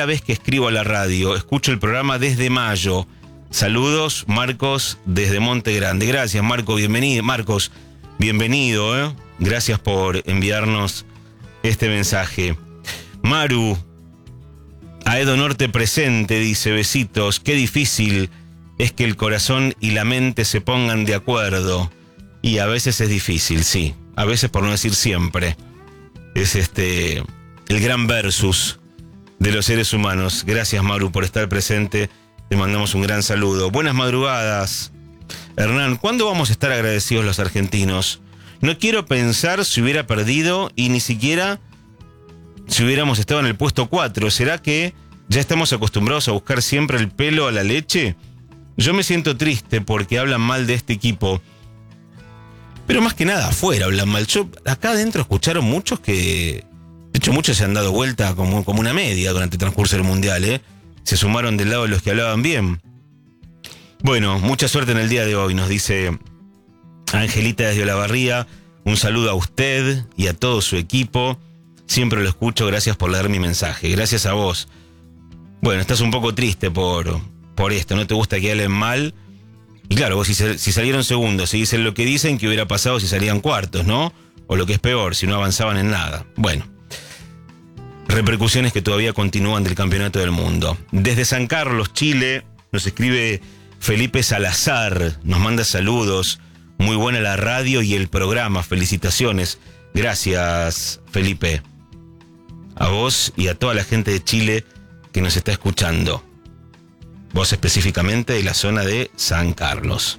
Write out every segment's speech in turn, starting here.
primera vez que escribo a la radio. Escucho el programa desde mayo. Saludos, Marcos, desde Monte Grande. Gracias, Marcos, bienvenido. Marcos, bienvenido, Gracias por enviarnos este mensaje. Maru, Aedo Norte presente, dice, besitos. Qué difícil es que el corazón y la mente se pongan de acuerdo. Y a veces es difícil, sí. A veces, por no decir siempre. Es el gran versus de los seres humanos. Gracias, Maru, por estar presente. Te mandamos un gran saludo. Buenas madrugadas. Hernán, ¿cuándo vamos a estar agradecidos los argentinos? No quiero pensar si hubiera perdido y ni siquiera si hubiéramos estado en el puesto 4. ¿Será que ya estamos acostumbrados a buscar siempre el pelo a la leche? Yo me siento triste porque hablan mal de este equipo. Pero más que nada afuera hablan mal. Acá adentro escucharon muchos que... De hecho, muchos se han dado vuelta como una media durante el transcurso del Mundial, Se sumaron del lado de los que hablaban bien. Bueno, mucha suerte en el día de hoy, nos dice Angelita desde Olavarría. Un saludo a usted y a todo su equipo. Siempre lo escucho, gracias por leer mi mensaje. Gracias a vos. Bueno, estás un poco triste por esto, no te gusta que hablen mal. Y claro, vos si salieron segundos, si dicen lo que dicen, ¿qué hubiera pasado si salían cuartos, no? O lo que es peor, si no avanzaban en nada. Bueno, repercusiones que todavía continúan del Campeonato del Mundo. Desde San Carlos, Chile, nos escribe Felipe Salazar, nos manda saludos. Muy buena la radio y el programa, felicitaciones. Gracias, Felipe. A vos y a toda la gente de Chile que nos está escuchando. Vos específicamente de la zona de San Carlos.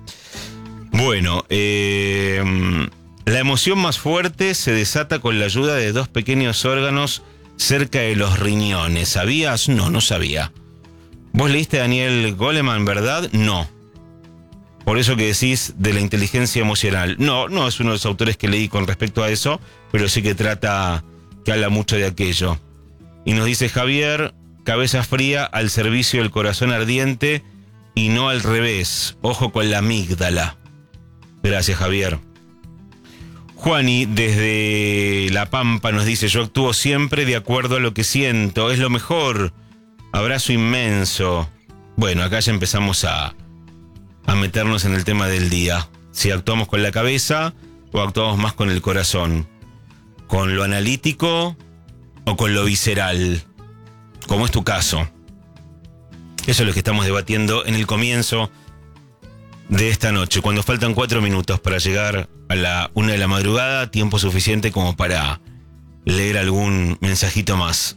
Bueno, la emoción más fuerte se desata con la ayuda de dos pequeños órganos cerca de los riñones. ¿Sabías? No sabía. ¿Vos leíste a Daniel Goleman, verdad? No. Por eso que decís de la inteligencia emocional. No es uno de los autores que leí con respecto a eso, pero sí que habla mucho de aquello. Y nos dice Javier, cabeza fría al servicio del corazón ardiente y no al revés. Ojo con la amígdala. Gracias, Javier. Juani, desde La Pampa, nos dice, yo actúo siempre de acuerdo a lo que siento. Es lo mejor. Abrazo inmenso. Bueno, acá ya empezamos a meternos en el tema del día. Si actuamos con la cabeza o actuamos más con el corazón. Con lo analítico o con lo visceral. Como es tu caso. Eso es lo que estamos debatiendo en el comienzo de esta noche, cuando faltan 4 minutos para llegar a la 1 de la madrugada, tiempo suficiente como para leer algún mensajito más.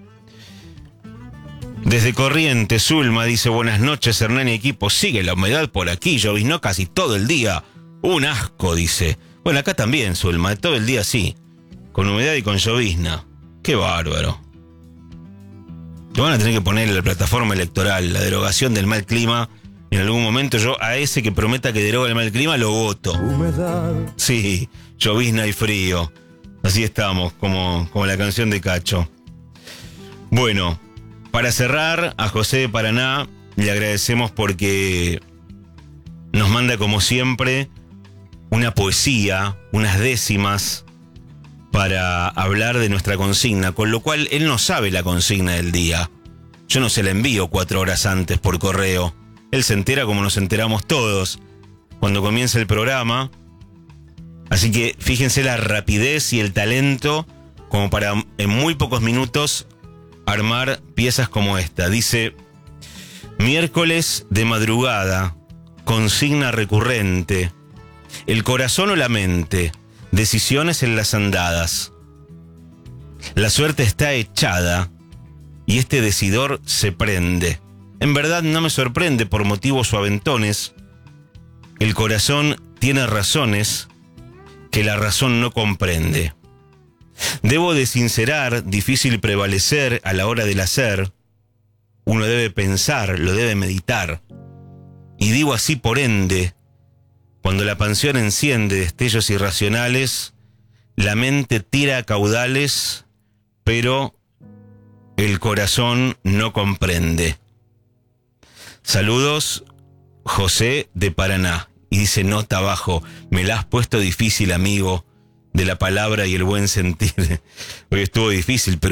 Desde Corrientes, Zulma dice, buenas noches, Hernán y equipo, sigue la humedad por aquí, lloviznó casi todo el día, un asco, dice. Bueno, acá también, Zulma, todo el día sí, con humedad y con llovizna, qué bárbaro. Te van a tener que poner en la plataforma electoral la derogación del mal clima. En algún momento yo a ese que prometa que deroga el mal clima lo voto. Humedad. Sí, llovizna y frío. Así estamos, como la canción de Cacho. Bueno, para cerrar, a José de Paraná le agradecemos porque nos manda como siempre una poesía, unas décimas para hablar de nuestra consigna, con lo cual él no sabe la consigna del día. Yo no se la envío 4 horas antes por correo. Él se entera como nos enteramos todos cuando comienza el programa. Así que fíjense la rapidez y el talento como para en muy pocos minutos armar piezas como esta. Dice, miércoles de madrugada, consigna recurrente, el corazón o la mente, decisiones en las andadas. La suerte está echada y este decidor se prende. En verdad no me sorprende por motivos o aventones. El corazón tiene razones que la razón no comprende. Debo de sincerar, difícil prevalecer a la hora del hacer. Uno debe pensar, lo debe meditar. Y digo así por ende, cuando la pasión enciende destellos irracionales, la mente tira a caudales, pero el corazón no comprende. Saludos, José de Paraná. Y dice nota abajo, me la has puesto difícil, amigo, de la palabra y el buen sentir. Hoy estuvo difícil, pero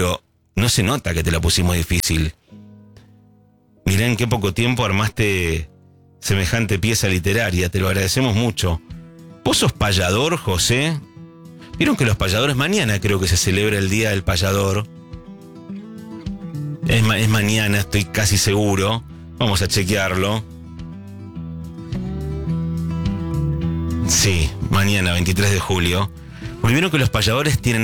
no se nota que te la pusimos difícil. Mirá en qué poco tiempo armaste semejante pieza literaria, te lo agradecemos mucho. ¿Vos sos payador, José? Vieron que los payadores, mañana creo que se celebra el Día del Payador. Es mañana, estoy casi seguro. Vamos a chequearlo. Sí, mañana, 23 de julio. Pues vieron que los payadores tienen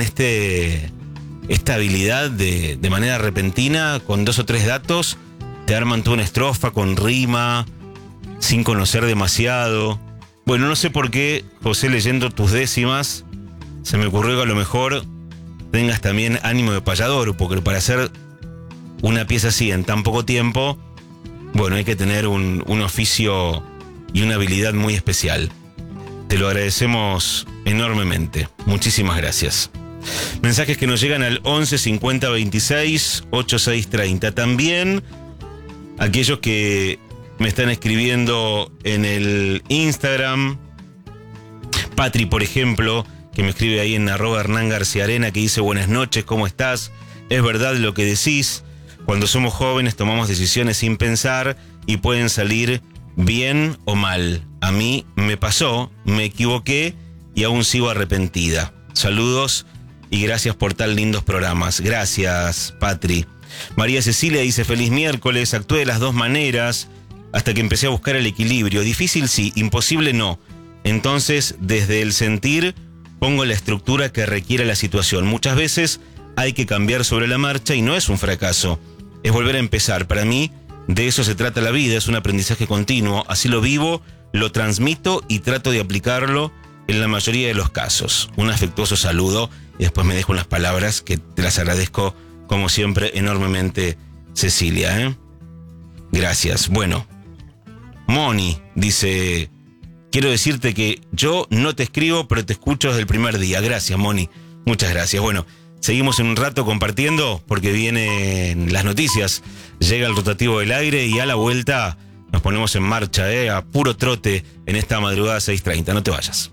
esta habilidad de manera repentina, con 2 o 3 datos, te arman toda una estrofa con rima, sin conocer demasiado. Bueno, no sé por qué, José, leyendo tus décimas, se me ocurrió que a lo mejor tengas también ánimo de payador, porque para hacer una pieza así en tan poco tiempo, bueno, hay que tener un oficio y una habilidad muy especial. Te lo agradecemos enormemente. Muchísimas gracias. Mensajes que nos llegan al 11 50 26 86 30. También aquellos que me están escribiendo en el Instagram. Patri, por ejemplo, que me escribe ahí en @HernánGarciaArena, que dice: buenas noches, ¿cómo estás? Es verdad lo que decís. Cuando somos jóvenes tomamos decisiones sin pensar y pueden salir bien o mal. A mí me pasó, me equivoqué y aún sigo arrepentida. Saludos y gracias por tan lindos programas. Gracias, Patri. María Cecilia dice: feliz miércoles, actué de las 2 maneras hasta que empecé a buscar el equilibrio. Difícil sí, imposible no. Entonces, desde el sentir, pongo la estructura que requiere la situación. Muchas veces hay que cambiar sobre la marcha y no es un fracaso, es volver a empezar. Para mí, de eso se trata la vida, es un aprendizaje continuo. Así lo vivo, lo transmito y trato de aplicarlo en la mayoría de los casos. Un afectuoso saludo y después me dejo unas palabras que te las agradezco como siempre enormemente, Cecilia, Gracias. Bueno, Moni dice: quiero decirte que yo no te escribo, pero te escucho desde el primer día. Gracias, Moni. Muchas gracias. Bueno, seguimos en un rato compartiendo porque vienen las noticias. Llega el rotativo del aire y a la vuelta nos ponemos en marcha, a puro trote en esta madrugada 6:30. No te vayas.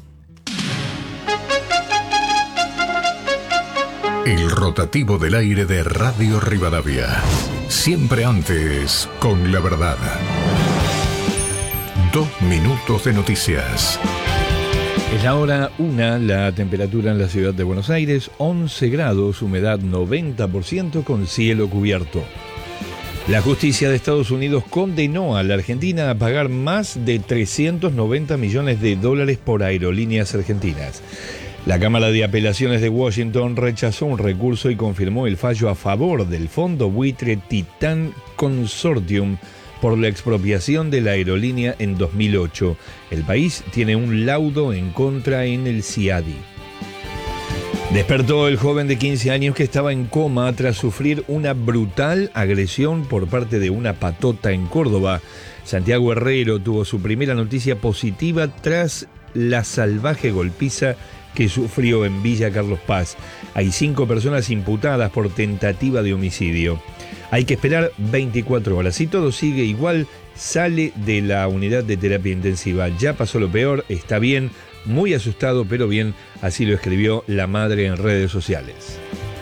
El rotativo del aire de Radio Rivadavia. Siempre antes con la verdad. 2 minutos de noticias. Es la hora 1, la temperatura en la ciudad de Buenos Aires, 11 grados, humedad 90% con cielo cubierto. La justicia de Estados Unidos condenó a la Argentina a pagar más de $390 millones por aerolíneas argentinas. La Cámara de Apelaciones de Washington rechazó un recurso y confirmó el fallo a favor del fondo buitre Titan Consortium por la expropiación de la aerolínea en 2008. El país tiene un laudo en contra en el CIADI. Despertó el joven de 15 años que estaba en coma tras sufrir una brutal agresión por parte de una patota en Córdoba. Santiago Herrero tuvo su primera noticia positiva tras la salvaje golpiza que sufrió en Villa Carlos Paz. Hay 5 personas imputadas por tentativa de homicidio. Hay que esperar 24 horas. Si todo sigue igual, sale de la unidad de terapia intensiva. Ya pasó lo peor, está bien, muy asustado, pero bien, así lo escribió la madre en redes sociales.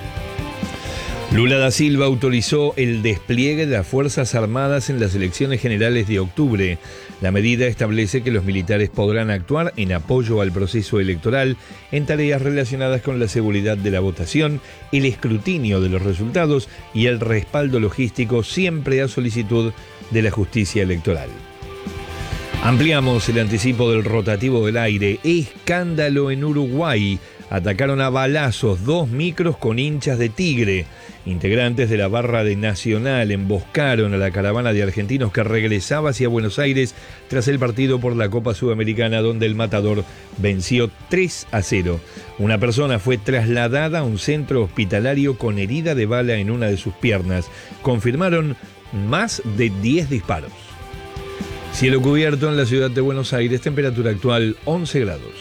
Lula da Silva autorizó el despliegue de las Fuerzas Armadas en las elecciones generales de octubre. La medida establece que los militares podrán actuar en apoyo al proceso electoral en tareas relacionadas con la seguridad de la votación, el escrutinio de los resultados y el respaldo logístico, siempre a solicitud de la justicia electoral. Ampliamos el anticipo del rotativo del aire. Escándalo en Uruguay. Atacaron a balazos 2 micros con hinchas de Tigre. Integrantes de la barra de Nacional emboscaron a la caravana de argentinos que regresaba hacia Buenos Aires tras el partido por la Copa Sudamericana, donde el Matador venció 3-0. Una persona fue trasladada a un centro hospitalario con herida de bala en una de sus piernas. Confirmaron más de 10 disparos. Cielo cubierto en la ciudad de Buenos Aires, temperatura actual 11 grados.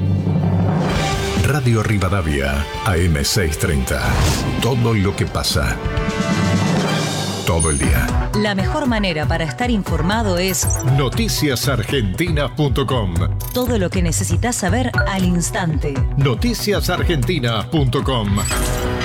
Radio Rivadavia, AM630. Todo lo que pasa. Todo el día. La mejor manera para estar informado es noticiasargentina.com. Todo lo que necesitas saber al instante. Noticiasargentina.com.